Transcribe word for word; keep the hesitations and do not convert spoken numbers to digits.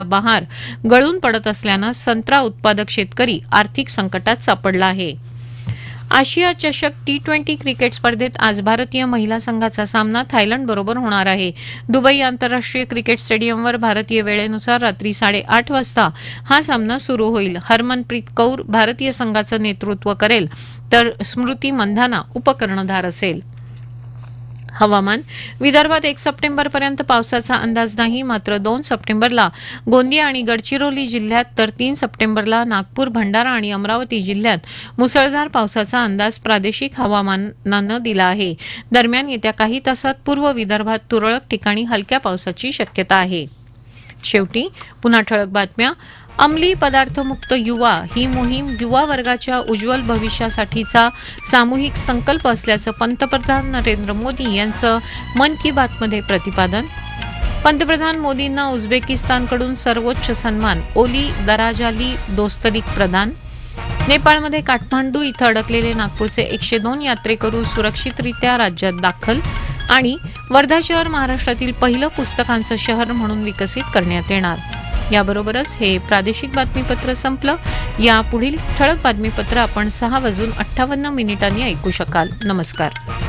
बहार गळून पडत असल्यानं संत्रा उत्पादक शेतकरी आर्थिक संकटात सापडला आहे. आशिया चषक टी ट्वेंटी क्रिकेट स्पर्धेत आज भारतीय महिला संघाचा सामना थायलंडबरोबर होणार आहे. दुबई आंतरराष्ट्रीय क्रिकेट स्टेडियमवर भारतीय वेळेनुसार रात्री साडेआठ वाजता हा सामना सुरू होईल. हरमनप्रीत कौर भारतीय संघाचं नेतृत्व करेल तर स्मृती मंधाना उपकर्णधार असेल. हवामान. विदर्भात एक सप्टेंबरपर्यंत पावसाचा अंदाज नाही, मात्र दोन सप्टेंबरला गोंदिया आणि गडचिरोली जिल्ह्यात तर तीन सप्टेंबरला नागपूर, भंडारा आणि अमरावती जिल्ह्यात मुसळधार पावसाचा अंदाज प्रादेशिक हवामानानं दिला आहे. दरम्यान येत्या काही तासात पूर्व विदर्भात तुरळक ठिकाणी हलक्या पावसाची शक्यता आहे. शेवटी पुन्हा ठळक बातम्या. अंमली पदार्थमुक्त युवा ही मोहीम युवा वर्गाच्या उज्ज्वल भविष्यासाठीचा सामूहिक संकल्प असल्याचं पंतप्रधान नरेंद्र मोदी यांचं मन की बातमध्ये प्रतिपादन. पंतप्रधान मोदींना उझबेकिस्तानकडून सर्वोच्च सन्मान ओली दराजाली दोस्तरीक प्रदान. नेपाळमध्ये काठमांडू इथं अडकलेले नागपूरचे एकशे दोन यात्रेकरू सुरक्षितरित्या राज्यात दाखल. आणि वर्धा शहर महाराष्ट्रातील पहिलं पुस्तकांचं शहर म्हणून विकसित करण्यात येणार. याबरोबरच हे प्रादेशिक बातमीपत्र संपलं. या पुढील ठळक बातमीपत्र आपण सहा वाजून अठ्ठावन्न मिनिटांनी ऐकू शकाल. नमस्कार.